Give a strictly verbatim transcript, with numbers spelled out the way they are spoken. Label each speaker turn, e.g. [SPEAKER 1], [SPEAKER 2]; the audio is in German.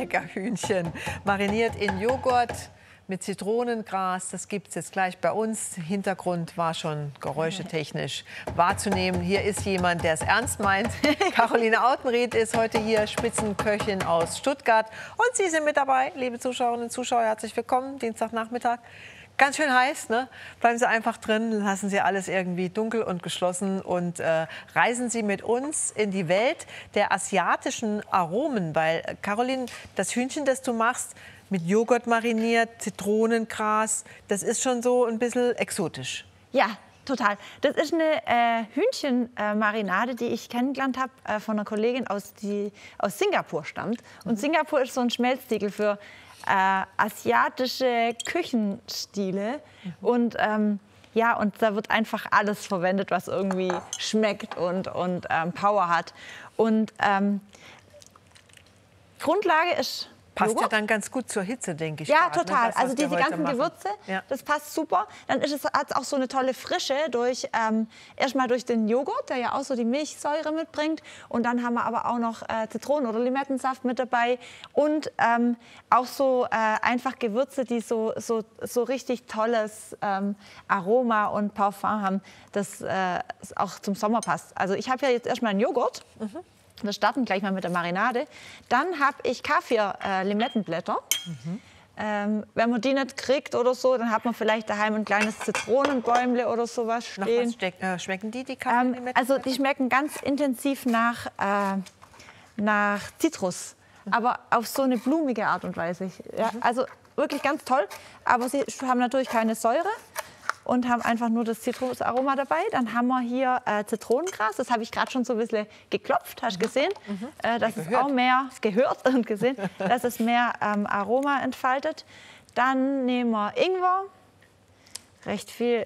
[SPEAKER 1] lecker Hühnchen. Mariniert in Joghurt mit Zitronengras. Das gibt es jetzt gleich bei uns. Hintergrund war schon geräuschetechnisch wahrzunehmen. Hier ist jemand, der es ernst meint. Caroline Autenrieth ist heute hier, Spitzenköchin aus Stuttgart. Und Sie sind mit dabei, liebe Zuschauerinnen und Zuschauer. Herzlich willkommen, Dienstagnachmittag. Ganz schön heiß, ne? Bleiben Sie einfach drin, lassen Sie alles irgendwie dunkel und geschlossen und äh, reisen Sie mit uns in die Welt der asiatischen Aromen. Weil, Caroline, das Hühnchen, das du machst, mit Joghurt mariniert, Zitronengras, das ist schon so ein bisschen exotisch.
[SPEAKER 2] Ja, total. Das ist eine äh, Hühnchenmarinade, äh, die ich kennengelernt habe äh, von einer Kollegin, aus, die aus Singapur stammt. Und mhm. Singapur ist so ein Schmelztiegel für Äh, asiatische Küchenstile mhm. und ähm, ja, und da wird einfach alles verwendet, was irgendwie schmeckt und, und ähm, Power hat. Und ähm, Grundlage ist
[SPEAKER 1] Passt
[SPEAKER 2] Joghurt.
[SPEAKER 1] Ja dann ganz gut zur Hitze, denke ich.
[SPEAKER 2] Ja,
[SPEAKER 1] grad,
[SPEAKER 2] total.
[SPEAKER 1] Ne? Das,
[SPEAKER 2] also diese ganzen
[SPEAKER 1] machen.
[SPEAKER 2] Gewürze,
[SPEAKER 1] ja.
[SPEAKER 2] das passt super. Dann ist es hat's auch so eine tolle Frische durch ähm, erstmal durch den Joghurt, der ja auch so die Milchsäure mitbringt. Und dann haben wir aber auch noch äh, Zitronen- oder Limettensaft mit dabei und ähm, auch so äh, einfach Gewürze, die so so so richtig tolles ähm, Aroma und Parfum haben, das äh, auch zum Sommer passt. Also ich habe ja jetzt erstmal einen Joghurt. Mhm. Wir starten gleich mal mit der Marinade. Dann habe ich Kaffir-Limettenblätter. Äh, mhm. ähm, wenn man die nicht kriegt oder so, dann hat man vielleicht daheim ein kleines Zitronenbäumle oder sowas stehen.
[SPEAKER 1] Nach was äh, schmecken die, die Kaffir-Limettenblätter?
[SPEAKER 2] Ähm, also die schmecken ganz intensiv nach, äh, nach Zitrus, mhm. aber auf so eine blumige Art und Weise. Ja, mhm. Also wirklich ganz toll, aber sie haben natürlich keine Säure und haben einfach nur das Zitrusaroma dabei. Dann haben wir hier äh, Zitronengras. Das habe ich gerade schon so ein bisschen geklopft, hast du gesehen? Mhm. Äh, das ist auch mehr gehört und gesehen, dass es mehr ähm, Aroma entfaltet. Dann nehmen wir Ingwer, recht viel